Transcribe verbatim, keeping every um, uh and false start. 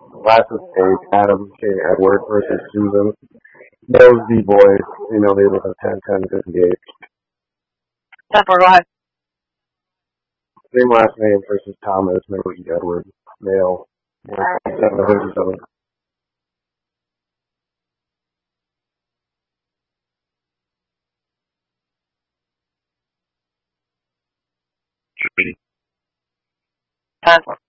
Last mistake, Adam King Edward versus Susan. Those D boys, you know, they were the ten ten fifty-eight. Pepper, go ahead. Same last name versus Thomas, Middle E. Edward, male, seven thirty-seven. Pepper.